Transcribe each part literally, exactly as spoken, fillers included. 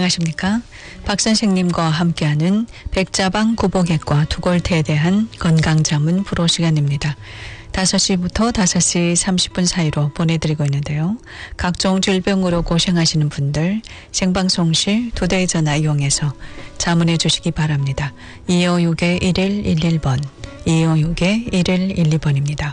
안녕하십니까. 박 선생님과 함께하는 백자방 구복액과 투골태에 대한 건강자문 프로 시간입니다. 다섯 시부터 다섯 시 삼십 분 사이로 보내드리고 있는데요. 각종 질병으로 고생하시는 분들 생방송 시 투데이 전화 이용해서 자문해 주시기 바랍니다. 이오육 일일일일 번, 이오육 일일일이 번입니다.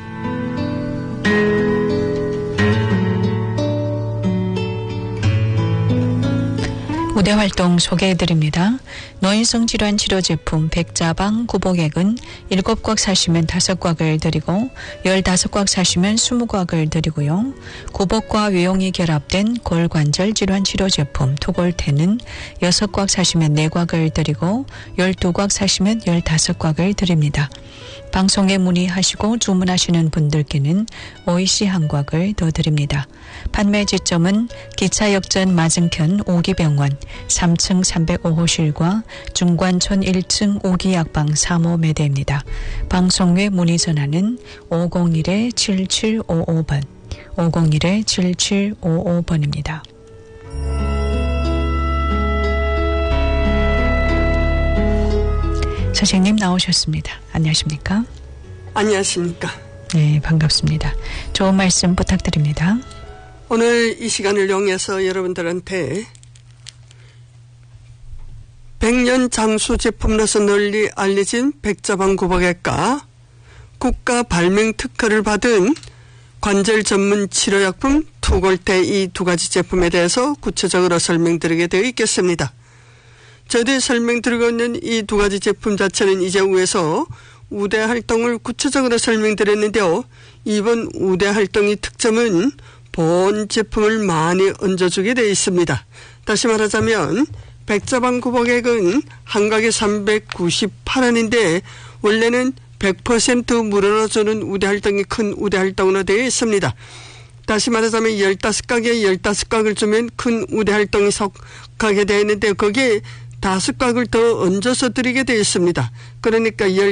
우대활동 소개해드립니다. 노인성 질환 치료 제품 백자방 구복액은 일곱 곽 사시면 다섯 곽을 드리고 열다섯 곽 사시면 스무 곽을 드리고요. 구복과 외용이 결합된 골관절 질환 치료 제품 투골태는 여섯 곽 사시면 네 곽을 드리고 열두 곽 사시면 열다섯 곽을 드립니다. 방송에 문의하시고 주문하시는 분들께는 오이씨 한 곽을 더 드립니다. 판매 지점은 기차역전 맞은편 오기병원 삼 층 삼백오 호실과 중관촌 일 층 오기약방 삼 호 매대입니다. 방송 외 문의 전화는 오공일 칠칠오오 번, 오공일 칠칠오오 번입니다. 선생님 나오셨습니다. 안녕하십니까? 안녕하십니까? 네, 반갑습니다. 좋은 말씀 부탁드립니다. 오늘 이 시간을 이용해서 여러분들한테 백년 장수 제품으로서 널리 알려진 백자방 구복액과 국가 발명 특허를 받은 관절 전문 치료약품 투골태 이 두 가지 제품에 대해서 구체적으로 설명드리게 되어 있겠습니다. 저희들이 설명드리고 있는 이 두 가지 제품 자체는 이제 후에서 우대 활동을 구체적으로 설명드렸는데요. 이번 우대 활동의 특점은 본 제품을 많이 얹어주게 되어 있습니다. 다시 말하자면 백자방 구복액은 한 각에 삼백구십팔 원인데 원래는 백 퍼센트 물어주는 우대 활동이 큰 우대 활동으로 되어 있습니다. 다시 말하자면 열다섯 각에 열다섯 각을 주면 큰 우대 활동이 속하게 되어 있는데 거기에 다섯 각을 더 얹어서 드리게 되어 있습니다. 그러니까 열